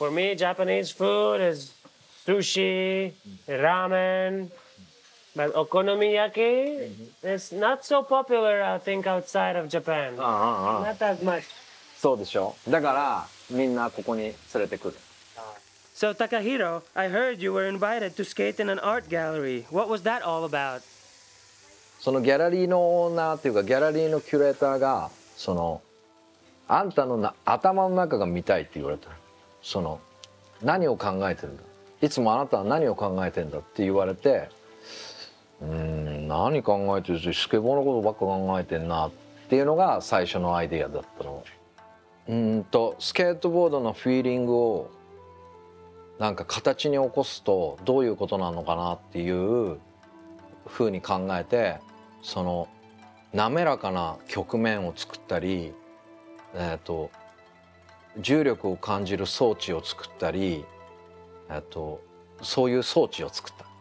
For me, Japanese food is sushi, ramen, but okonomiyaki is not so popular, I think, outside of Japan. ああ Not that much. そうでしょ。だからみんなここに連れてくる。 So, Takahiro, I heard you were invited to skate in an art gallery. What was that all about? そのギャラリーのオーナーっていうかギャラリーのキュレーターがあんたの頭の中が見たいって言われた。何を考えてるんだ、いつもあなたは何を考えてんだって言われて、何考えてる、スケボーのことばっか考えてんなっていうのが最初のアイデアだったの。スケートボードのフィーリングをなんか形に起こすとどういうことなのかなっていうふうに考えて、滑らかな曲面を作ったり、重力を感じる装置を作ったり、そういう装置を作った。